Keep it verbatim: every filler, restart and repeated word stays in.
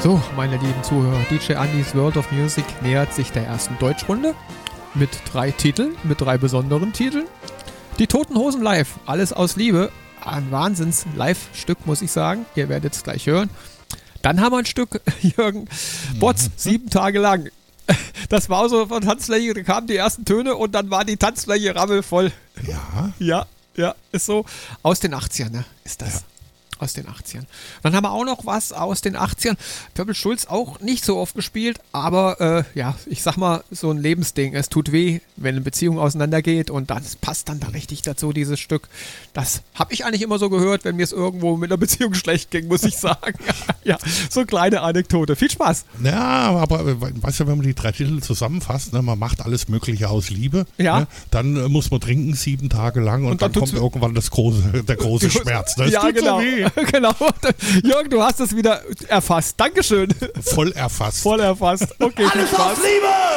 So, meine lieben Zuhörer, D J Andys World of Music nähert sich der ersten Deutschrunde mit drei Titeln, mit drei besonderen Titeln. Die Toten Hosen live, alles aus Liebe. Ein Wahnsinns-Live-Stück, muss ich sagen. Ihr werdet es gleich hören. Dann haben wir ein Stück, Jürgen Botz, sieben Tage lang. Das war so von Tanzfläche, da kamen die ersten Töne und dann war die Tanzfläche rammelvoll. Ja? Ja, ja, ist so. Aus den achtzigern, ne, ist das. Ja. Aus den achtzigern. Dann haben wir auch noch was aus den achtzigern. Pöbel Schulz auch nicht so oft gespielt, aber äh, ja, ich sag mal, so ein Lebensding. Es tut weh, wenn eine Beziehung auseinandergeht und das passt dann da richtig dazu, dieses Stück. Das habe ich eigentlich immer so gehört, wenn mir es irgendwo mit einer Beziehung schlecht ging, muss ich sagen. Ja, so eine kleine Anekdote. Viel Spaß. Ja, aber weißt du, wenn man die drei Titel zusammenfasst, ne, man macht alles Mögliche aus Liebe, ja. ne, dann äh, muss man trinken sieben Tage lang und, und dann, dann kommt irgendwann das große, der große Schmerz. Das ja, tut genau. so weh. Genau. Jürgen, du hast es wieder erfasst. Dankeschön. Voll erfasst. Voll erfasst. Okay, viel Alles Spaß. auf Liebe!